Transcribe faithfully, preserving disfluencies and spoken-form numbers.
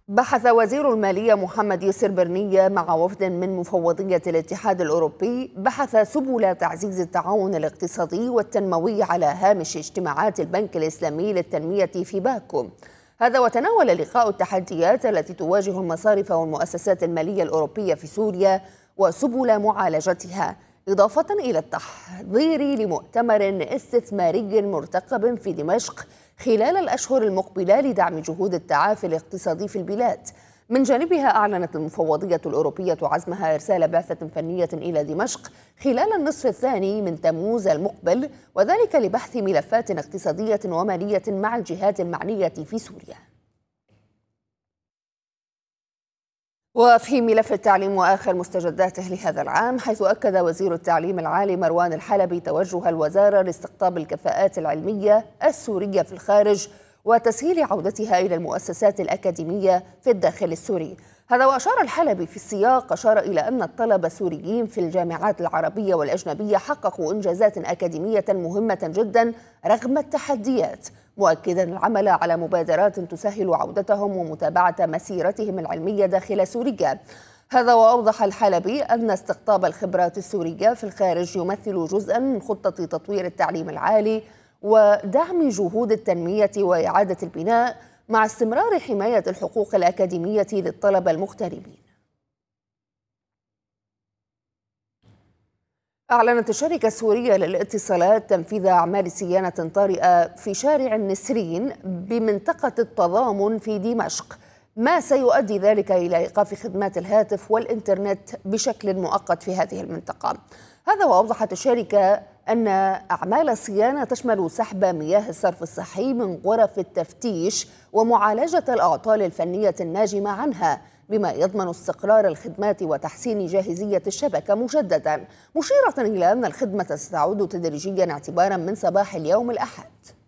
بحث وزير المالية محمد ياسر برنية مع وفد من مفوضية الاتحاد الأوروبي بحث سبل تعزيز التعاون الاقتصادي والتنموي على هامش اجتماعات البنك الإسلامي للتنمية في باكو. هذا وتناول اللقاء التحديات التي تواجه المصارف والمؤسسات المالية الأوروبية في سوريا وسبل معالجتها، إضافة إلى التحضير لمؤتمر استثماري مرتقب في دمشق خلال الأشهر المقبلة لدعم جهود التعافي الاقتصادي في البلاد. من جانبها أعلنت المفوضية الأوروبية عزمها إرسال بعثة فنية إلى دمشق خلال النصف الثاني من تموز المقبل، وذلك لبحث ملفات اقتصادية ومالية مع الجهات المعنية في سوريا. وفي ملف التعليم وآخر مستجداته لهذا العام، حيث أكد وزير التعليم العالي مروان الحلبي توجه الوزارة لاستقطاب الكفاءات العلمية السورية في الخارج وتسهيل عودتها إلى المؤسسات الأكاديمية في الداخل السوري. هذا وأشار الحلبي في السياق أشار إلى أن الطلبة السوريين في الجامعات العربية والأجنبية حققوا إنجازات أكاديمية مهمة جدا رغم التحديات، مؤكدا العمل على مبادرات تسهل عودتهم ومتابعة مسيرتهم العلمية داخل سوريا. هذا وأوضح الحلبي أن استقطاب الخبرات السورية في الخارج يمثل جزءا من خطة تطوير التعليم العالي ودعم جهود التنمية وإعادة البناء مع استمرار حماية الحقوق الأكاديمية للطلبة المغتربين. أعلنت الشركة السورية للاتصالات تنفيذ أعمال صيانة طارئة في شارع النسرين بمنطقة التضامن في دمشق، ما سيؤدي ذلك إلى إيقاف خدمات الهاتف والإنترنت بشكل مؤقت في هذه المنطقة. هذا وأوضحت الشركة أن أعمال الصيانة تشمل سحب مياه الصرف الصحي من غرف التفتيش ومعالجة الأعطال الفنية الناجمة عنها، بما يضمن استقرار الخدمات وتحسين جاهزية الشبكة مجددا، مشيرة إلى أن الخدمة ستعود تدريجيا اعتبارا من صباح اليوم الأحد.